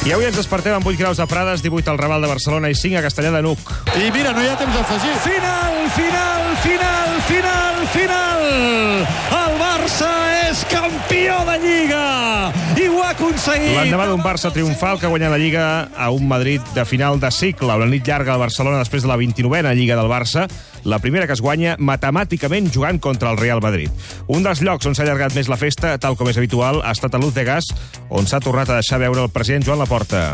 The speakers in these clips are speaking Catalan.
I avui ens despertem amb 8 graus a Prades, 18 al Raval de Barcelona i 5 a Castellà de N'Hug. I mira, no hi ha temps d'afegir. Final! El Barça és campió de Lliga! I ho ha aconseguit! L'endemà d'un Barça triomfal que guanya la Lliga a un Madrid de final de cicle. Una nit llarga al Barcelona després de la 29a Lliga del Barça, la primera que es guanya matemàticament jugant contra el Real Madrid. Un dels llocs on s'ha allargat més la festa, tal com és habitual, ha estat a Luz de Gas, on s'ha tornat a deixar veure el president Joan Laporta.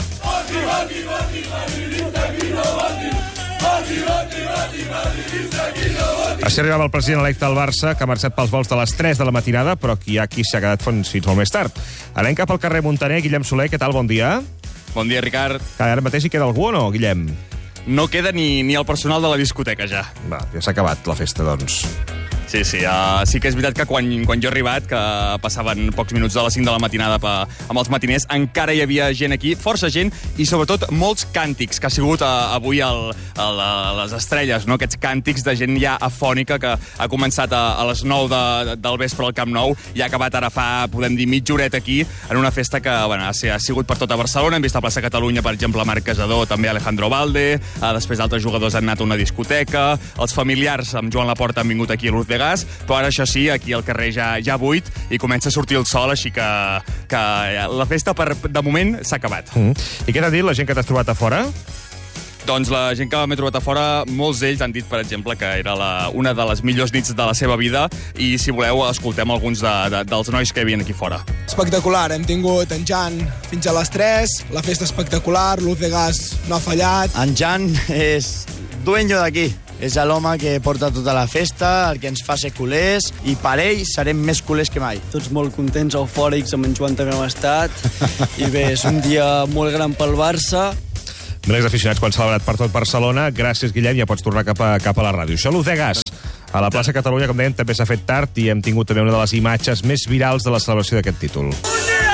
Així arribava el president electe del Barça, que ha marxat pels vols de les 3 de la matinada, però hi ha qui s'ha quedat fins molt més tard. Anem cap al carrer Montaner. Guillem Soler, què tal? Bon dia. Bon dia, Ricard. Ara mateix hi queda algú o no, Guillem? No queda ni el personal de la discoteca, ja. Va, ja s'ha acabat la festa, doncs. Sí, sí que és veritat que quan jo he arribat, que passaven pocs minuts de les 5 de la matinada amb els matiners, encara hi havia gent aquí, força gent, i sobretot molts càntics, que ha sigut avui les estrelles, no? Aquests càntics de gent ja afònica que ha començat a les 9 del vespre al Camp Nou i ha acabat ara fa, podem dir, mitja horeta aquí, en una festa que bueno, ha sigut per tota Barcelona. Hem vist a Plaça Catalunya, per exemple, Marc Casador, també Alejandro Valde, després altres jugadors han anat a una discoteca, els familiars amb Joan Laporta han vingut aquí a Luz de Gas, però ara, això sí, aquí al carrer ja buit i comença a sortir el sol, així que la festa, de moment, s'ha acabat. I què t'ha dit la gent que t'has trobat a fora? Doncs la gent que m'he trobat a fora, molts d'ells han dit, per exemple, que era una de les millors nits de la seva vida, i si voleu escoltem alguns dels nois que hi havia aquí fora. Espectacular, hem tingut en Jan fins a les 3, la festa espectacular, Luz de Gas no ha fallat. En Jan és dueño d'aquí. És l'home que porta tota la festa, el que ens fa ser culers, i per ell serem més culers que mai. Tots molt contents, eufòrics, amb en Joan també hem estat, i bé, és un dia molt gran pel Barça. Milers d'aficionats quan s'ha celebrat per tot Barcelona. Gràcies, Guillem, ja pots tornar cap a la ràdio. Això, Luz de Gas. A la plaça Catalunya, com dèiem, també s'ha fet tard i hem tingut també una de les imatges més virals de la celebració d'aquest títol.